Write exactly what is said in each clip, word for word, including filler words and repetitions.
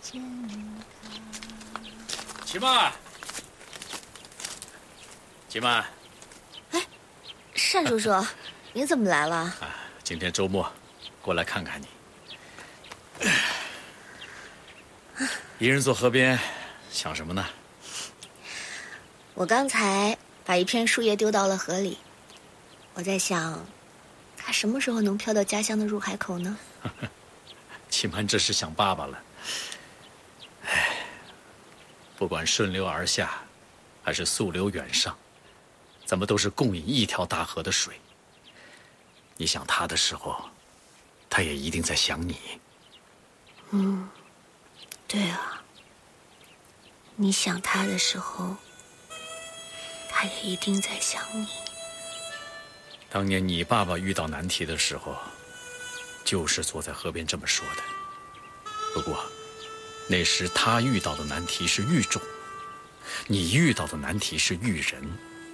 齐曼，齐曼， 哎，单叔叔，你怎么来了？ 啊，今天周末，过来看看你。一人坐河边，想什么呢？ 我刚才把一片树叶丢到了河里，我在想，它什么时候能飘到家乡的入海口呢？ 齐曼这是想爸爸了。哎，不管顺流而下，还是溯流远上，咱们都是共饮一条大河的水。你想他的时候，他也一定在想你。 嗯，对啊。你想他的时候，他也一定在想你。 当年你爸爸遇到难题的时候，就是坐在河边这么说的。不过，那时他遇到的难题是育种，你遇到的难题是育人。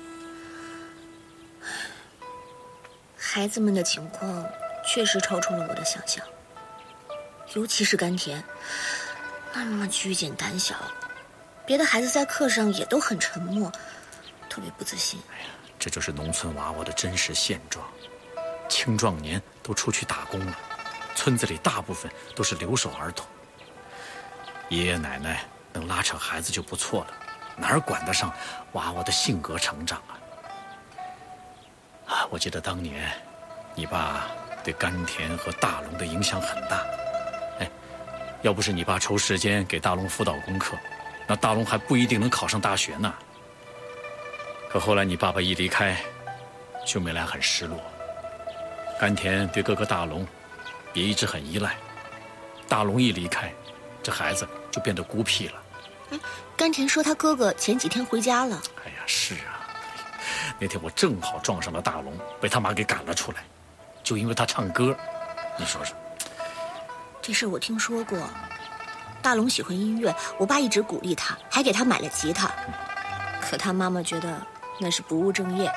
孩子们的情况确实超出了我的想象，尤其是甘甜，那么拘谨胆小，别的孩子在课上也都很沉默，特别不自信。 哎呀，这就是农村娃娃的真实现状。青壮年都出去打工了，村子里大部分都是留守儿童。爷爷奶奶能拉扯孩子就不错了，哪儿管得上娃娃的性格成长啊？啊，我记得当年，你爸对甘甜和大龙的影响很大。哎，要不是你爸抽时间给大龙辅导功课，那大龙还不一定能考上大学呢。可后来你爸爸一离开，兄妹俩很失落。甘甜对哥哥大龙也一直很依赖，大龙一离开，这孩子就变得孤僻了。 哎，甘甜说他哥哥前几天回家了。 哎呀，是啊，那天我正好撞上了大龙，被他妈给赶了出来，就因为他唱歌。你说说， 这事我听说过。大龙喜欢音乐，我爸一直鼓励他，还给他买了吉他。嗯、可他妈妈觉得那是不务正业。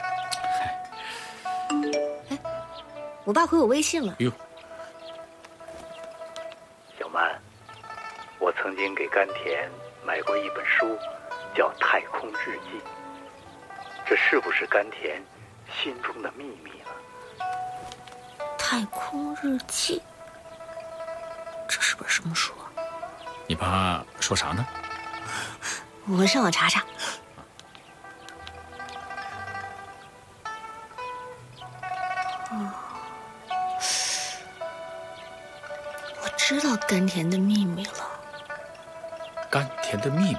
哎，我爸回我微信了。 哟， 小曼，我曾经给甘甜买过一本书，叫《太空日记》。这是不是甘甜心中的秘密呢？ 太空日记，这是本什么书啊？ 你爸说啥呢？ 我上网查查。哦，我知道甘甜的秘密了。 甘甜的秘密。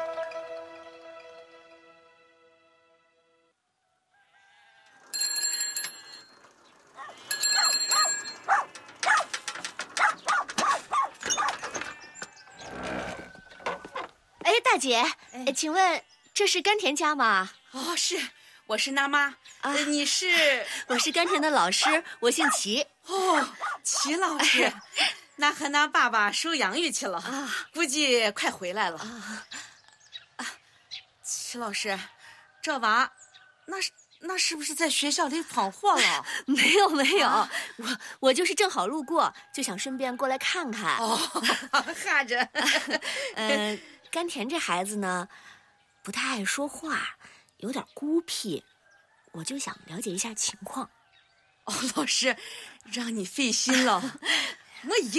哎，大姐，哎，请问这是甘甜家吗？ 哦，是，我是娜妈。啊，你是？ 我是甘甜的老师，我姓齐。 哦，齐老师。哎，那和那爸爸收养育去了啊，估计快回来了啊。啊，齐老师，这娃，那是那是不是在学校里闯祸了？ 没有没有，啊、我我就是正好路过，就想顺便过来看看。 哦，哈着。 嗯、呃，甘甜这孩子呢，不太爱说话，有点孤僻，我就想了解一下情况。 哦，老师，让你费心了，我一